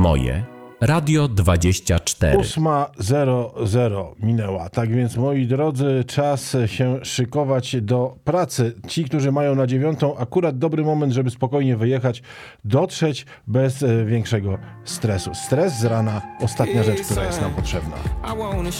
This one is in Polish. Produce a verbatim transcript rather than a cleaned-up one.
Moje Radio dwadzieścia cztery. ósma zero zero minęła. Tak więc, moi drodzy, czas się szykować do pracy. Ci, którzy mają na dziewiątą, akurat dobry moment, żeby spokojnie wyjechać, dotrzeć bez e, większego stresu. Stres z rana, ostatnia rzecz, która jest nam potrzebna.